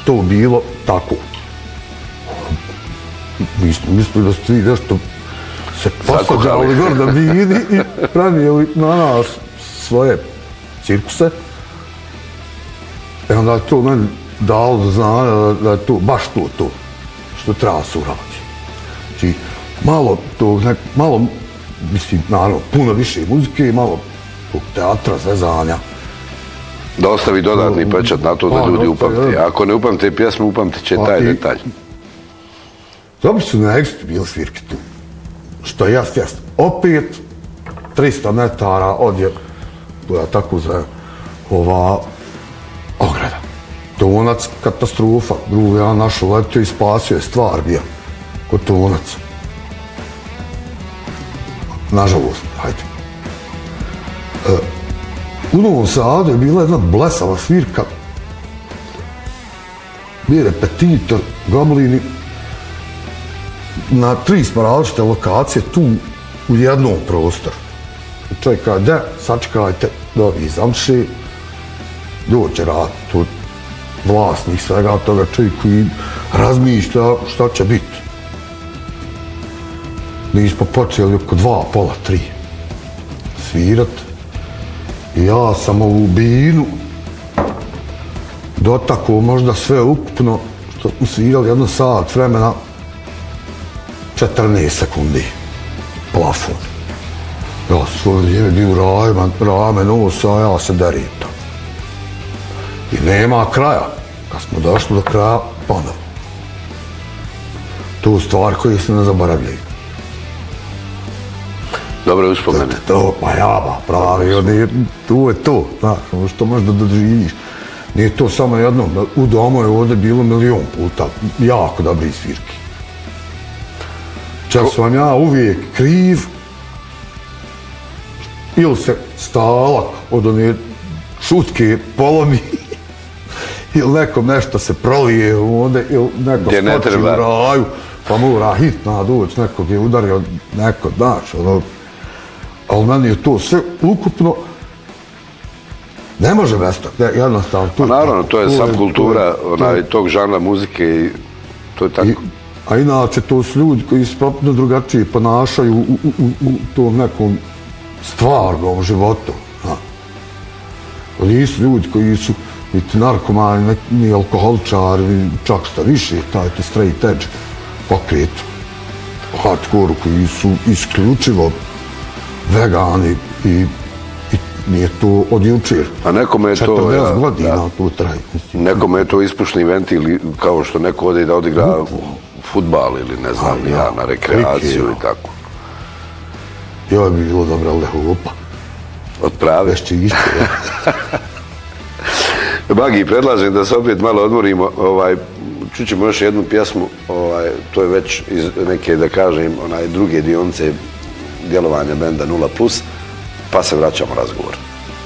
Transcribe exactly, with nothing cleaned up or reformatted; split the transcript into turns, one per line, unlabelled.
to bilo tako. Mislim da ste vi nešto se posađali gore da bini i prenijeli na nas svoje cirkuse. I onda je to meni dalo da znanje da je to baš to to što treba se uraditi. Znači, malo to, nek, malo, mislim, naravno, puno više muzike i malo tog teatra, zezanja.
Da ostavi dodatni pečat na to da ljudi upamte. Ako ne upamte pjesmu, upamtit će taj detalj.
Dobro su na Egzitu bili svirke tu. Što jest, jest. Opet, tristo metara odje, to je tako za ova ograda. Tonac, katastrofa. Drugo, ja našu letio i spasio je stvar bio. Kod Tonac. Nažalost, hajde. E, u Novom Sadu je bila jedna blesava svirka. Bio repetitor, Gablini, na tri smo različite lokacije tu u jednom prostoru. Čovjek kaže, da, sačekajte, da vi zamši, doće rad, tu vlasnik svega toga čovjek koji razmišlja šta će biti. Mi smo počeli oko dva, pola, tri svirat i ja sam ovu binu dotakao možda sve ukupno što smo svirali jedno sat vremena četrnaest sekundi plafon. Ja sam svoje vrijeme bio u rame, rame nosa, a ja se derim to. I nema kraja. Kad smo došli do kraja, ponovo. To stvar koje se ne zaboravljaju.
Dobro uspomene.
To, pa jaba, pravi, to je to, znaš, ono što možda doživiš. Nije to samo jedno, u domu je ovdje bilo milion puta, jako dobri svirki. Čak sam ja uvijek kriv, ili se stalak od one šutke polomi, ili nekom nešto se prolije ovdje, ili neko skoči u raju, pa mora hitna doći, nekog je udario, neko, znaš, ono, ali meni je to sve ukupno, ne može bestati, jednostavno.
Pa naravno, to je subkultura tog žanra muzike i to je tako.
A inače, to su ljudi koji se potpuno drugačije ponašaju u, u, u, u tom nekom stvarnom životu. Nisu ljudi koji su niti narkomani, ni alkoholičari, čak šta više, taj te straight edge pokret, hardcore koji su isključivo vegani i, i nije to od jučer.
A nekome je to...
četrdeset godina to traje.
Nekome je to ispušni ventil, kao što neko ode da odigra fudbal ili ne znam, ja, ja, na rekreaciju i tako.
Joj bi bilo dobra lehopa.
Od prave?
Vešće išće, ja.
Bagi, predlažem da se opet malo odmorimo. Ovaj, čućemo još jednu pjesmu, ovaj, to je već iz neke, da kažem, onaj druge dionice djelovanja benda nula plus, pa se vraćamo razgovor.